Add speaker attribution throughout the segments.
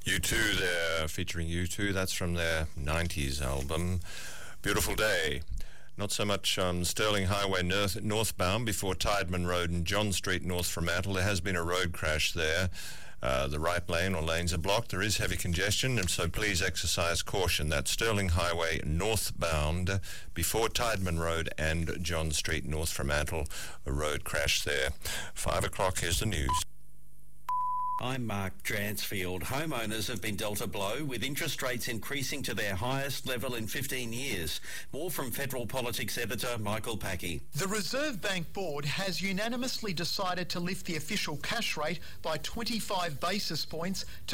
Speaker 1: U2 there, featuring U2. That's from their 90s album, Beautiful Day. Not so much on Stirling Highway northbound before Tideman Road and John Street north from Mantle. There has been a road crash there. The right lane or lanes are blocked. There is heavy congestion, and so please exercise caution. That's Stirling Highway northbound before Tideman Road and John Street north from Mantle. A road crash there. 5 o'clock, here's the news.
Speaker 2: I'm Mark Dransfield. Homeowners have been dealt a blow with interest rates increasing to their highest level in 15 years. More from Federal Politics editor Michael Packey.
Speaker 3: The Reserve Bank Board has unanimously decided to lift the official cash rate by 25 basis points to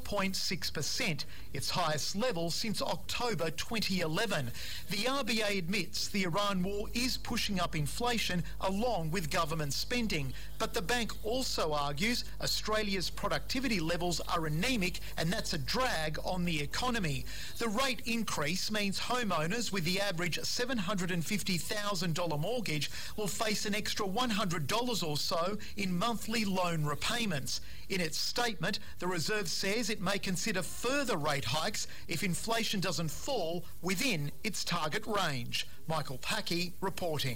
Speaker 3: 4.6%, its highest level since October 2011. The RBA admits the Iran war is pushing up inflation along with government spending, but the bank also argues Australia's productivity levels are anemic, and that's a drag on the economy. The rate increase means homeowners with the average $750,000 mortgage will face an extra $100 or so in monthly loan repayments. In its statement, the Reserve says it may consider further rate hikes if inflation doesn't fall within its target range. Michael Packey reporting.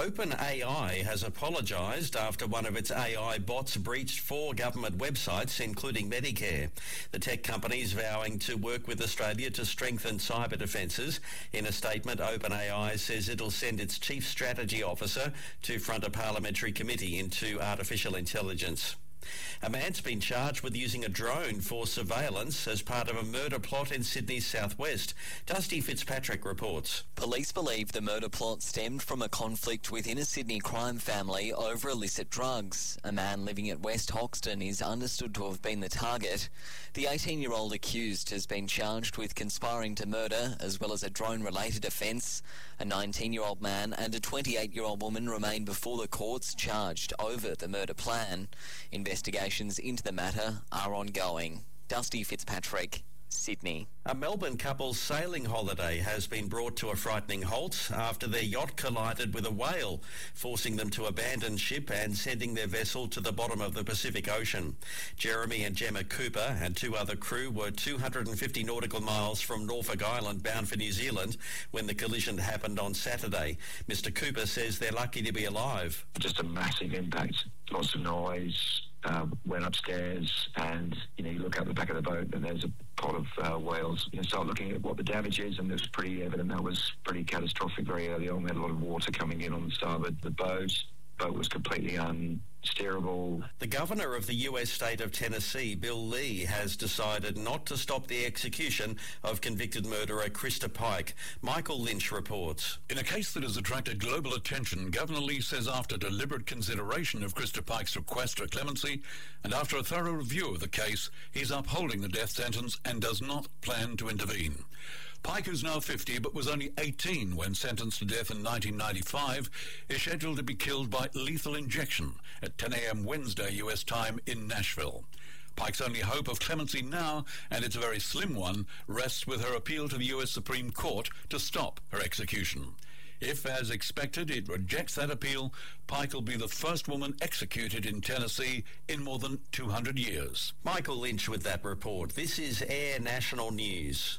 Speaker 2: OpenAI has apologised after one of its AI bots breached 4 government websites, including Medicare. The tech company is vowing to work with Australia to strengthen cyber defences. In a statement, OpenAI says it'll send its chief strategy officer to front a parliamentary committee into artificial intelligence. A man's been charged with using a drone for surveillance as part of a murder plot in Sydney's southwest. Dusty Fitzpatrick reports.
Speaker 4: Police believe the murder plot stemmed from a conflict within a Sydney crime family over illicit drugs. A man living at West Hoxton is understood to have been the target. The 18-year-old accused has been charged with conspiring to murder as well as a drone-related offence. A 19-year-old man and a 28-year-old woman remain before the courts charged over the murder plan. Investigations into the matter are ongoing. Dusty Fitzpatrick, Sydney.
Speaker 2: A Melbourne couple's sailing holiday has been brought to a frightening halt after their yacht collided with a whale, forcing them to abandon ship and sending their vessel to the bottom of the Pacific Ocean. Jeremy and Gemma Cooper and 2 other crew were 250 nautical miles from Norfolk Island bound for New Zealand when the collision happened on Saturday. Mr. Cooper says they're lucky to be alive.
Speaker 5: Just a massive impact, lots of noise. Went upstairs and, you look out the back of the boat and there's a pot of whales. Start looking at what the damage is, and it was pretty evident that was pretty catastrophic very early on. We had a lot of water coming in on the starboard. The boat was completely unsteerable.
Speaker 2: The governor of the US state of Tennessee, Bill Lee, has decided not to stop the execution of convicted murderer Krista Pike. Michael Lynch reports.
Speaker 6: In a case that has attracted global attention, Governor Lee says after deliberate consideration of Krista Pike's request for clemency and after a thorough review of the case, he's upholding the death sentence and does not plan to intervene. Pike, who's now 50 but was only 18 when sentenced to death in 1995, is scheduled to be killed by lethal injection at 10 a.m. Wednesday US time in Nashville. Pike's only hope of clemency now, and it's a very slim one, rests with her appeal to the US Supreme Court to stop her execution. If, as expected, it rejects that appeal, Pike will be the first woman executed in Tennessee in more than 200 years.
Speaker 2: Michael Lynch with that report. This is Air National News.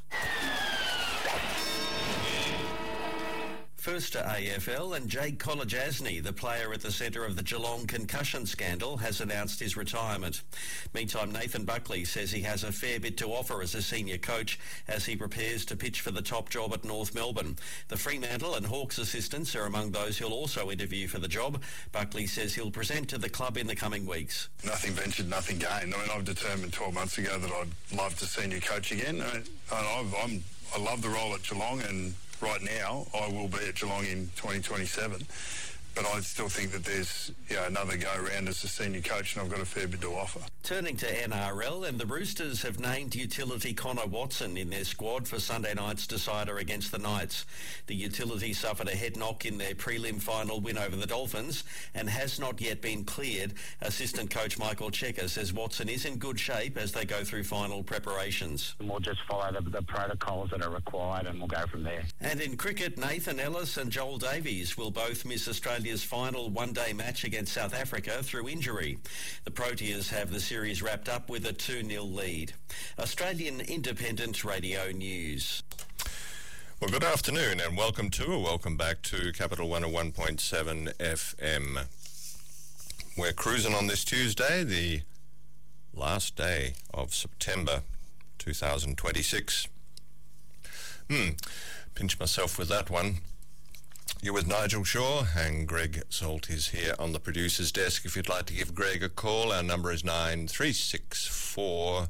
Speaker 2: First to AFL, and Jake Kolodjasny, the player at the centre of the Geelong concussion scandal, has announced his retirement. Meantime, Nathan Buckley says he has a fair bit to offer as a senior coach as he prepares to pitch for the top job at North Melbourne. The Fremantle and Hawks assistants are among those who'll also interview for the job. Buckley says he'll present to the club in the coming weeks.
Speaker 7: Nothing ventured, nothing gained. I've determined 12 months ago that I'd love to senior coach again. I love the role at Geelong, and right now I will be at Geelong in 2027. But I still think that there's another go-round as a senior coach, and I've got a fair bit to offer.
Speaker 2: Turning to NRL, and the Roosters have named utility Connor Watson in their squad for Sunday night's decider against the Knights. The utility suffered a head knock in their prelim final win over the Dolphins and has not yet been cleared. Assistant coach Michael Checker says Watson is in good shape as they go through final preparations.
Speaker 8: We'll just follow the protocols that are required and we'll go from there.
Speaker 2: And in cricket, Nathan Ellis and Joel Davies will both miss Australia's Australia's final one-day match against South Africa through injury. The Proteas have the series wrapped up with a 2-0 lead. Australian Independent Radio News.
Speaker 1: Well, good afternoon and welcome back to Capital 101.7 FM. We're cruising on this Tuesday, the last day of September 2026. Pinch myself with that one. You're with Nigel Shaw and Greg Salt is here on the producer's desk. If you'd like to give Greg a call, our number is 9364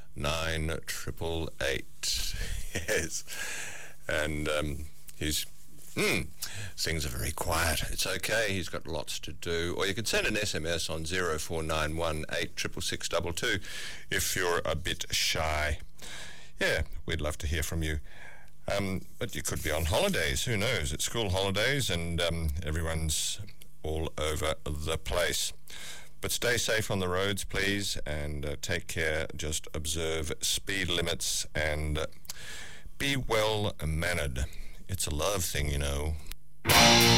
Speaker 1: 9888. Yes. And things are very quiet. It's okay. He's got lots to do. Or you can send an SMS on 0491 86622 if you're a bit shy. Yeah, we'd love to hear from you. But you could be on holidays. Who knows? It's school holidays and everyone's all over the place. But stay safe on the roads, please, and take care. Just observe speed limits and be well mannered. It's a love thing, you know.